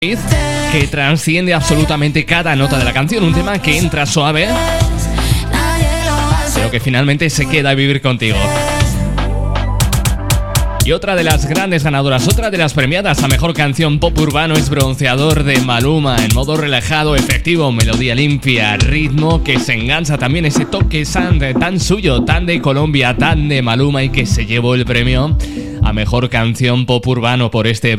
que trasciende absolutamente cada nota de la canción. Un tema que entra suave, pero que finalmente se queda a vivir contigo. Y otra de las grandes ganadoras, otra de las premiadas a Mejor Canción Pop Urbano es Bronceador de Maluma, en modo relajado, efectivo, melodía limpia, ritmo que se engancha, también ese toque tan suyo, tan de Colombia, tan de Maluma, y que se llevó el premio a Mejor Canción Pop Urbano por este